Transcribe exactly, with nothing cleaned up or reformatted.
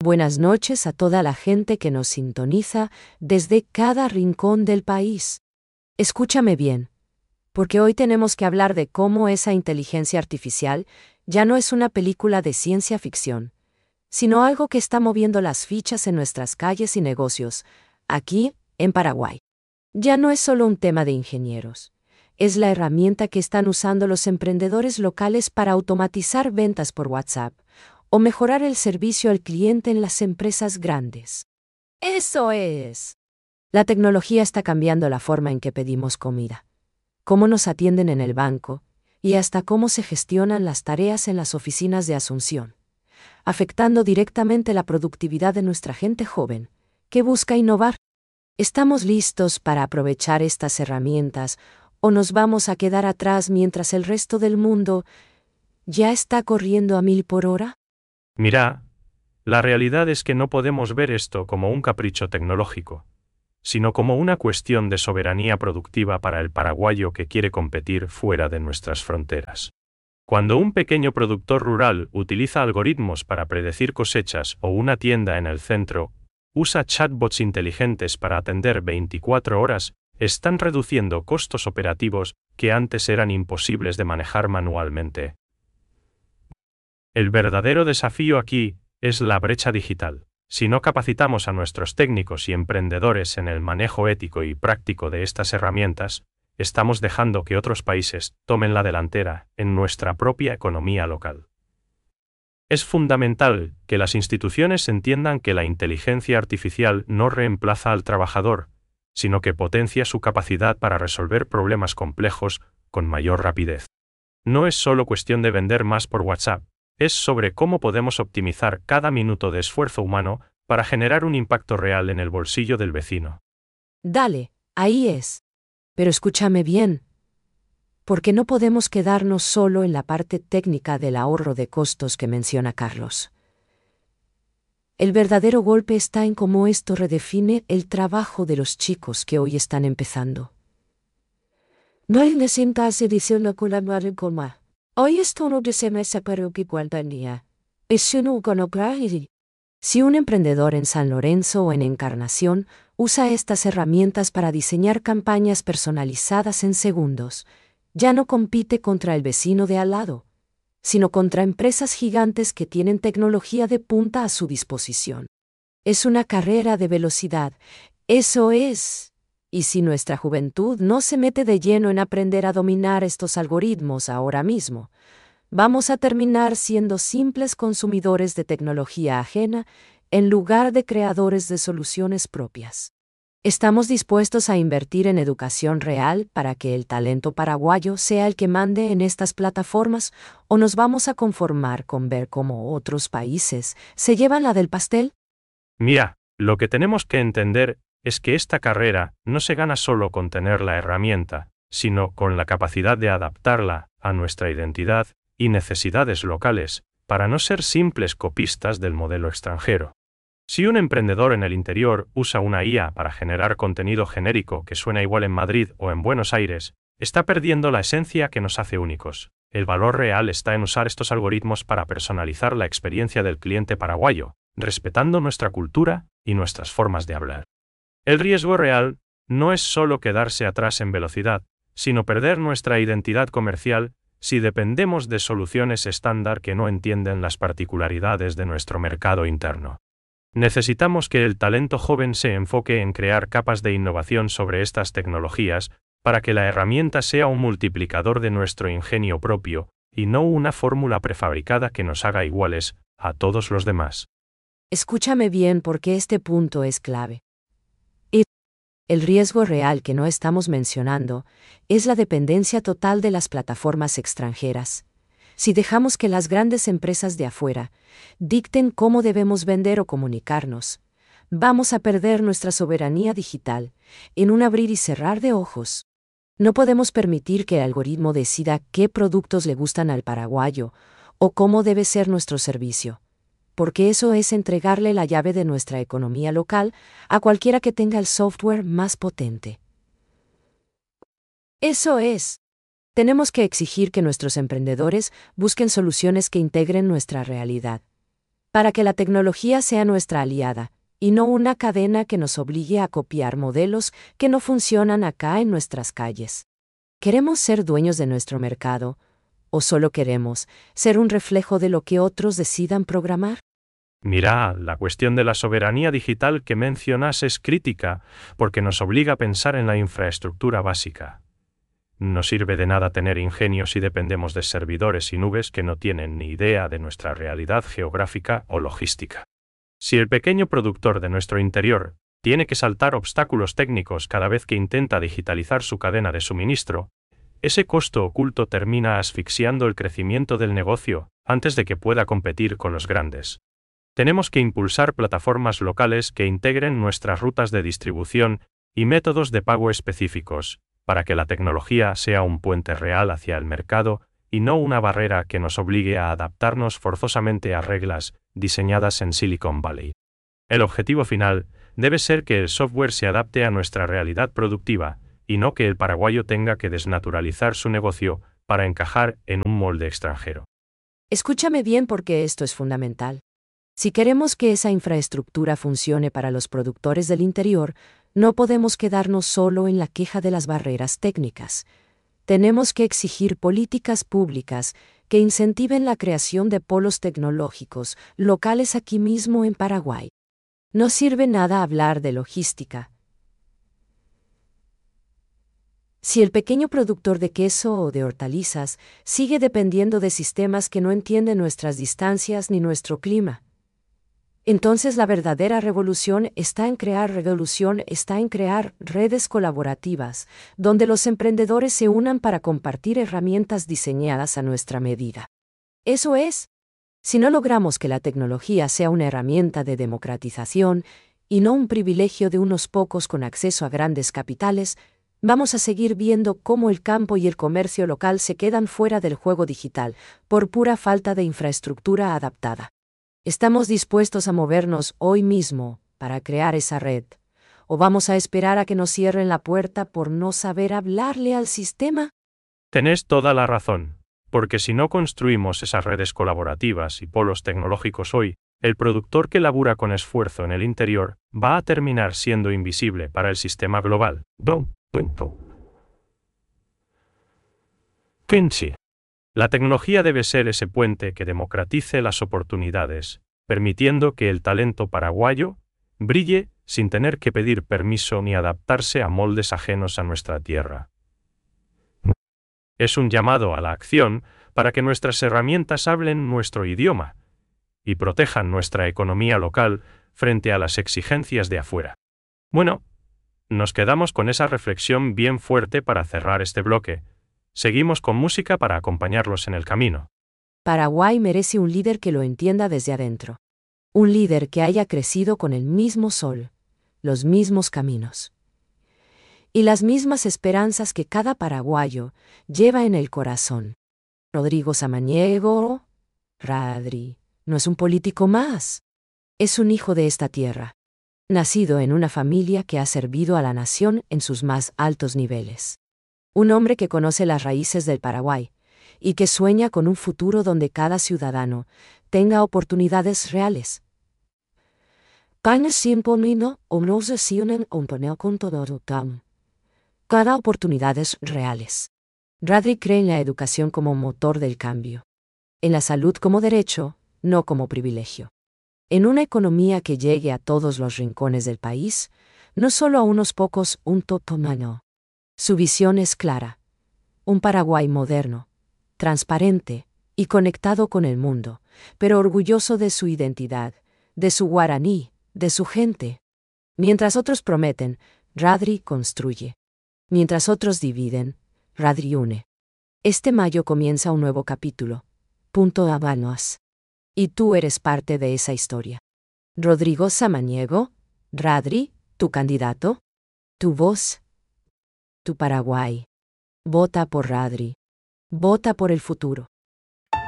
Buenas noches a toda la gente que nos sintoniza desde cada rincón del país. Escúchame bien, porque hoy tenemos que hablar de cómo esa inteligencia artificial ya no es una película de ciencia ficción, sino algo que está moviendo las fichas en nuestras calles y negocios, aquí, en Paraguay. Ya no es solo un tema de ingenieros. Es la herramienta que están usando los emprendedores locales para automatizar ventas por WhatsApp o mejorar el servicio al cliente en las empresas grandes. Eso es. La tecnología está cambiando la forma en que pedimos comida, cómo nos atienden en el banco y hasta cómo se gestionan las tareas en las oficinas de Asunción, afectando directamente la productividad de nuestra gente joven, que busca innovar. ¿Estamos listos para aprovechar estas herramientas o nos vamos a quedar atrás mientras el resto del mundo ya está corriendo a mil por hora? Mira, la realidad es que no podemos ver esto como un capricho tecnológico, sino como una cuestión de soberanía productiva para el paraguayo que quiere competir fuera de nuestras fronteras. Cuando un pequeño productor rural utiliza algoritmos para predecir cosechas o una tienda en el centro usa chatbots inteligentes para atender veinticuatro horas, están reduciendo costos operativos que antes eran imposibles de manejar manualmente. El verdadero desafío aquí es la brecha digital. Si no capacitamos a nuestros técnicos y emprendedores en el manejo ético y práctico de estas herramientas, estamos dejando que otros países tomen la delantera en nuestra propia economía local. Es fundamental que las instituciones entiendan que la inteligencia artificial no reemplaza al trabajador, sino que potencia su capacidad para resolver problemas complejos con mayor rapidez. No es solo cuestión de vender más por WhatsApp, es sobre cómo podemos optimizar cada minuto de esfuerzo humano para generar un impacto real en el bolsillo del vecino. Dale, ahí es. Pero escúchame bien, porque no podemos quedarnos solo en la parte técnica del ahorro de costos que menciona Carlos. El verdadero golpe está en cómo esto redefine el trabajo de los chicos que hoy están empezando. No hay necesitas edición colaborar con más. Hoy esto no se me separó que guardaría. Es un y Si un emprendedor en San Lorenzo o en Encarnación usa estas herramientas para diseñar campañas personalizadas en segundos, ya no compite contra el vecino de al lado, sino contra empresas gigantes que tienen tecnología de punta a su disposición. Es una carrera de velocidad, eso es. Y si nuestra juventud no se mete de lleno en aprender a dominar estos algoritmos ahora mismo, vamos a terminar siendo simples consumidores de tecnología ajena en lugar de creadores de soluciones propias. ¿Estamos dispuestos a invertir en educación real para que el talento paraguayo sea el que mande en estas plataformas o nos vamos a conformar con ver cómo otros países se llevan la del pastel? Mira, lo que tenemos que entender es que esta carrera no se gana solo con tener la herramienta, sino con la capacidad de adaptarla a nuestra identidad y necesidades locales, para no ser simples copistas del modelo extranjero. Si un emprendedor en el interior usa una I A para generar contenido genérico que suena igual en Madrid o en Buenos Aires, está perdiendo la esencia que nos hace únicos. El valor real está en usar estos algoritmos para personalizar la experiencia del cliente paraguayo, respetando nuestra cultura y nuestras formas de hablar. El riesgo real no es solo quedarse atrás en velocidad, sino perder nuestra identidad comercial si dependemos de soluciones estándar que no entienden las particularidades de nuestro mercado interno. Necesitamos que el talento joven se enfoque en crear capas de innovación sobre estas tecnologías para que la herramienta sea un multiplicador de nuestro ingenio propio y no una fórmula prefabricada que nos haga iguales a todos los demás. Escúchame bien porque este punto es clave. Y el riesgo real que no estamos mencionando es la dependencia total de las plataformas extranjeras. Si dejamos que las grandes empresas de afuera dicten cómo debemos vender o comunicarnos, vamos a perder nuestra soberanía digital en un abrir y cerrar de ojos. No podemos permitir que el algoritmo decida qué productos le gustan al paraguayo o cómo debe ser nuestro servicio, porque eso es entregarle la llave de nuestra economía local a cualquiera que tenga el software más potente. Eso es. Tenemos que exigir que nuestros emprendedores busquen soluciones que integren nuestra realidad, para que la tecnología sea nuestra aliada, y no una cadena que nos obligue a copiar modelos que no funcionan acá en nuestras calles. ¿Queremos ser dueños de nuestro mercado, o solo queremos ser un reflejo de lo que otros decidan programar? Mira, la cuestión de la soberanía digital que mencionas es crítica, porque nos obliga a pensar en la infraestructura básica. No sirve de nada tener ingenio si dependemos de servidores y nubes que no tienen ni idea de nuestra realidad geográfica o logística. Si el pequeño productor de nuestro interior tiene que saltar obstáculos técnicos cada vez que intenta digitalizar su cadena de suministro, ese costo oculto termina asfixiando el crecimiento del negocio antes de que pueda competir con los grandes. Tenemos que impulsar plataformas locales que integren nuestras rutas de distribución y métodos de pago específicos, para que la tecnología sea un puente real hacia el mercado y no una barrera que nos obligue a adaptarnos forzosamente a reglas diseñadas en Silicon Valley. El objetivo final debe ser que el software se adapte a nuestra realidad productiva, y no que el paraguayo tenga que desnaturalizar su negocio para encajar en un molde extranjero. Escúchame bien porque esto es fundamental. Si queremos que esa infraestructura funcione para los productores del interior, no podemos quedarnos solo en la queja de las barreras técnicas. Tenemos que exigir políticas públicas que incentiven la creación de polos tecnológicos locales aquí mismo en Paraguay. No sirve nada hablar de logística si el pequeño productor de queso o de hortalizas sigue dependiendo de sistemas que no entienden nuestras distancias ni nuestro clima. Entonces la verdadera revolución está en crear revolución, está en crear redes colaborativas, donde los emprendedores se unan para compartir herramientas diseñadas a nuestra medida. Eso es, si no logramos que la tecnología sea una herramienta de democratización y no un privilegio de unos pocos con acceso a grandes capitales, vamos a seguir viendo cómo el campo y el comercio local se quedan fuera del juego digital, por pura falta de infraestructura adaptada. ¿Estamos dispuestos a movernos hoy mismo para crear esa red? ¿O vamos a esperar a que nos cierren la puerta por no saber hablarle al sistema? Tenés toda la razón, porque si no construimos esas redes colaborativas y polos tecnológicos hoy, el productor que labura con esfuerzo en el interior va a terminar siendo invisible para el sistema global. Pinche. La tecnología debe ser ese puente que democratice las oportunidades, permitiendo que el talento paraguayo brille sin tener que pedir permiso ni adaptarse a moldes ajenos a nuestra tierra. Es un llamado a la acción para que nuestras herramientas hablen nuestro idioma y protejan nuestra economía local frente a las exigencias de afuera. Bueno, nos quedamos con esa reflexión bien fuerte para cerrar este bloque. Seguimos con música para acompañarlos en el camino. Paraguay merece un líder que lo entienda desde adentro. Un líder que haya crecido con el mismo sol, los mismos caminos y las mismas esperanzas que cada paraguayo lleva en el corazón. Rodrigo Samaniego, Radri, no es un político más. Es un hijo de esta tierra, nacido en una familia que ha servido a la nación en sus más altos niveles. Un hombre que conoce las raíces del Paraguay y que sueña con un futuro donde cada ciudadano tenga oportunidades reales. Cada oportunidades reales. Radri cree en la educación como motor del cambio. En la salud como derecho, no como privilegio. En una economía que llegue a todos los rincones del país, no solo a unos pocos, un totomano. Su visión es clara. Un Paraguay moderno, transparente y conectado con el mundo, pero orgulloso de su identidad, de su guaraní, de su gente. Mientras otros prometen, Radri construye. Mientras otros dividen, Radri une. Este mayo comienza un nuevo capítulo. Punto Habanos. Y tú eres parte de esa historia. Rodrigo Samaniego, Radri, tu candidato, tu voz, tu Paraguay. Vota por Radri. Vota por el futuro.